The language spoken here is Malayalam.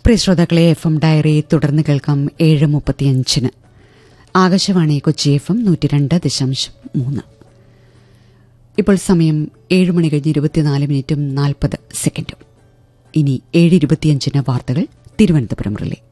പ്രിയ ശ്രോതാക്കളെ, FM ഡയറി തുടർന്ന് കേൾക്കാം 7:35. ആകാശവാണി കൊച്ചി FM 102.3. ഇപ്പോൾ സമയം 7 മണി കഴിഞ്ഞ് 24 മിനിറ്റും 40 സെക്കൻഡും. ഇനി 7:25 വാർത്തകൾ തിരുവനന്തപുരം റിലേ.